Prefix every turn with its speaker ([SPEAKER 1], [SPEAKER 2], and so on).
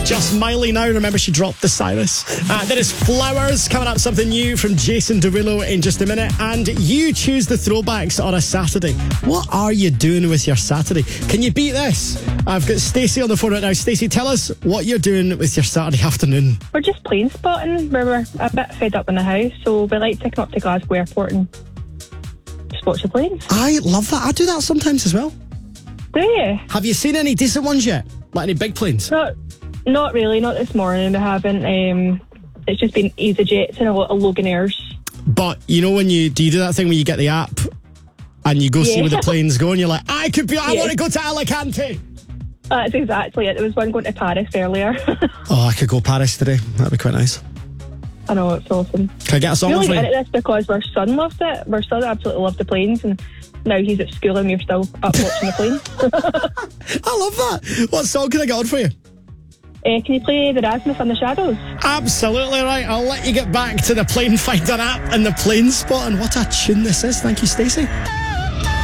[SPEAKER 1] Just Miley now. Remember, she dropped the Cyrus. There is Flowers coming up, something new from Jason Derulo in just a minute. And you choose the throwbacks on a Saturday. What are you doing with your Saturday? Can you beat this? I've got Stacey on the phone right now. Stacey, tell us what you're doing with your Saturday afternoon.
[SPEAKER 2] We're just plane spotting. We're a bit fed up in the house, so we like to come up to Glasgow Airport and just watch the planes.
[SPEAKER 1] I love that. I do that sometimes as well.
[SPEAKER 2] Do you?
[SPEAKER 1] Have you seen any decent ones yet? Like any big planes?
[SPEAKER 2] Not really. Not this morning. We haven't. It's just been EasyJets and a lot of Loganaires.
[SPEAKER 1] But you know when you do that thing where you get the app and you go see where the plane's going, you're like, I want to go to Alicante.
[SPEAKER 2] That's exactly it. There was one going to Paris earlier.
[SPEAKER 1] Oh, I could go Paris today. That'd be quite nice.
[SPEAKER 2] I know, it's awesome.
[SPEAKER 1] Can I get a song
[SPEAKER 2] really
[SPEAKER 1] for you?
[SPEAKER 2] Into this because our son loves it. Our son absolutely loved the planes, and now he's at school and we're still up watching the planes.
[SPEAKER 1] I love that. What song can I get on for you?
[SPEAKER 2] Can you play the Rasmus and the Shadows?
[SPEAKER 1] Absolutely right. I'll let you get back to the Plane Finder app and the plane spot. And what a tune this is. Thank you, Stacey.